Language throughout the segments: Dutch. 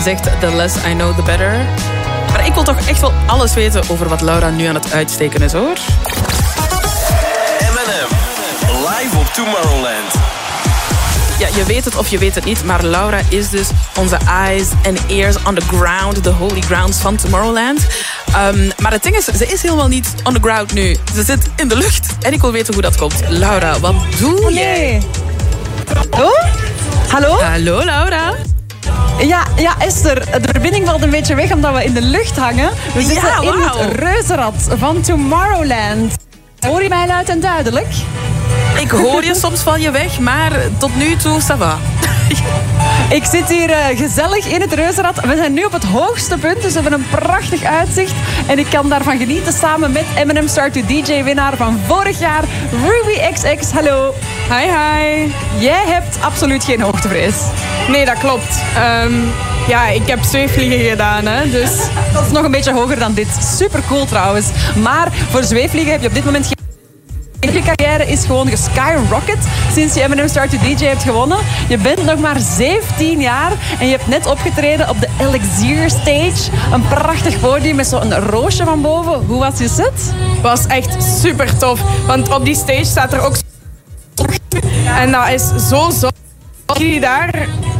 zegt the less I know, the better. Maar ik wil toch echt wel alles weten over wat Laura nu aan het uitsteken is, hoor. M&M, live op Tomorrowland. Ja, je weet het of je weet het niet, maar Laura is dus onze eyes and ears on the ground, de holy grounds van Tomorrowland. Maar het ding is, ze is helemaal niet on the ground nu. Ze zit in de lucht en ik wil weten hoe dat komt. Laura, wat doe jij? Hallo? Hallo? Hallo, Laura. Ja, Esther, de verbinding valt een beetje weg omdat we in de lucht hangen. We zitten in het reuzenrad van Tomorrowland. Hoor je mij luid en duidelijk? Ik hoor je, soms val je weg, maar tot nu toe, ça va. Ik zit hier gezellig in het reuzenrad. We zijn nu op het hoogste punt, dus we hebben een prachtig uitzicht. En ik kan daarvan genieten samen met M&M Start to DJ-winnaar van vorig jaar, Ruby XX. Hallo. Hi. Jij hebt absoluut geen hoogtevrees. Nee, dat klopt. Ja, ik heb zweefvliegen gedaan, hè, dus... Dat is nog een beetje hoger dan dit. Super cool trouwens. Maar voor zweefvliegen heb je op dit moment geen... Je carrière is gewoon geskyrocket sinds je M&M Start to DJ hebt gewonnen. Je bent nog maar 17 jaar en je hebt net opgetreden op de Elixir Stage. Een prachtig podium met zo'n roosje van boven. Hoe was je set? Het was echt super tof, want op die stage staat er ook... En dat is zo zot. Als je daar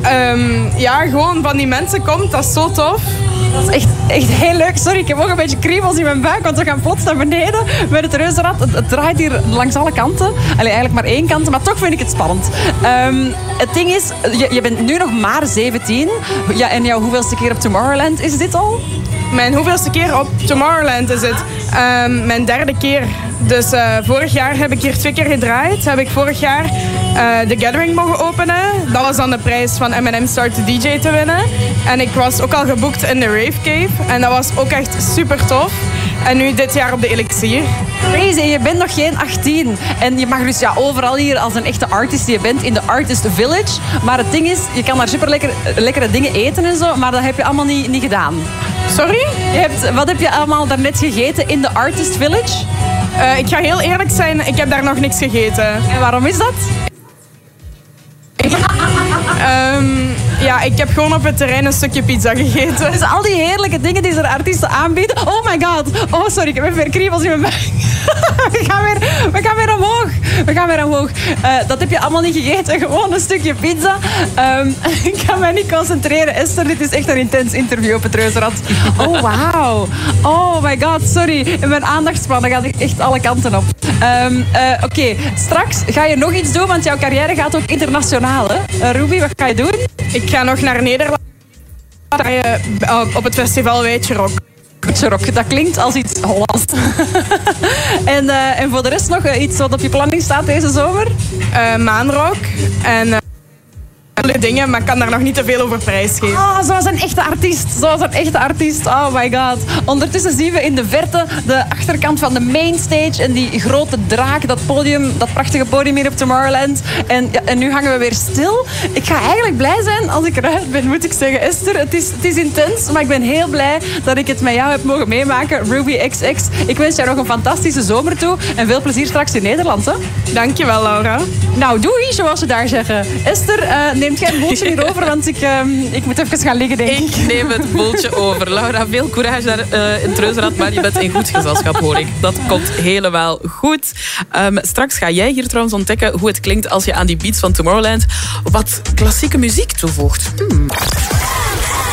gewoon van die mensen komt, dat is zo tof. Dat is echt heel leuk. Sorry, ik heb ook een beetje kriebels in mijn buik, want we gaan plots naar beneden met het reuzenrad. Het draait hier langs alle kanten. Eigenlijk maar één kant, maar toch vind ik het spannend. Het ding is, je bent nu nog maar 17. Ja, en jouw hoeveelste keer op Tomorrowland is dit al? Mijn hoeveelste keer op Tomorrowland is het? Mijn derde keer. Dus vorig jaar heb ik hier 2 keer gedraaid. Heb ik vorig jaar The Gathering mogen openen. Dat was dan de prijs van M&M Start to DJ te winnen. En ik was ook al geboekt in de Rave Cave. En dat was ook echt super tof. En nu dit jaar op de Elixir. Crazy, je bent nog geen 18. En je mag dus overal hier als een echte artist die je bent in de Artist Village. Maar het ding is, je kan daar super lekkere dingen eten en zo. Maar dat heb je allemaal niet gedaan. Sorry? Wat heb je allemaal daarnet gegeten in de Artist Village? Ik ga heel eerlijk zijn, ik heb daar nog niks gegeten. En waarom is dat? Ik heb gewoon op het terrein een stukje pizza gegeten. Dus al die heerlijke dingen die ze de artiesten aanbieden. Oh my god. Oh, sorry, ik heb even weer kriebels in mijn buik. We gaan weer omhoog. Dat heb je allemaal niet gegeten. Gewoon een stukje pizza. Ik kan mij niet concentreren. Esther, dit is echt een intens interview op het reuzenrad. Oh, wauw. Oh my god, sorry. In mijn aandachtspannen gaat echt alle kanten op. Oké, straks ga je nog iets doen, want jouw carrière gaat ook internationaal. Hè? Ruby, wat ga je doen? Ik ga nog naar Nederland op het festival Weetje Rock. Rock, dat klinkt als iets Hollands. En voor de rest nog iets wat op je planning staat deze zomer? Maanrock en dingen, maar ik kan daar nog niet te veel over prijsgeven. Zoals een echte artiest. Oh my god. Ondertussen zien we in de verte de achterkant van de mainstage en die grote draak, dat prachtige podium hier op Tomorrowland. En nu hangen we weer stil. Ik ga eigenlijk blij zijn als ik eruit ben, moet ik zeggen. Esther, het is intens, maar ik ben heel blij dat ik het met jou heb mogen meemaken. Ruby XX. Ik wens jou nog een fantastische zomer toe en veel plezier straks in Nederland. Hè? Dankjewel, Laura. Nou, doei, zoals ze daar zeggen. Esther, neemt jij het boeltje hier over, want ik moet even gaan liggen, denk ik. Ik neem het boeltje over. Laura, veel courage daar in het reuzenrad, maar je bent in goed gezelschap, hoor ik. Dat komt helemaal goed. Straks ga jij hier trouwens ontdekken hoe het klinkt als je aan die beats van Tomorrowland wat klassieke muziek toevoegt.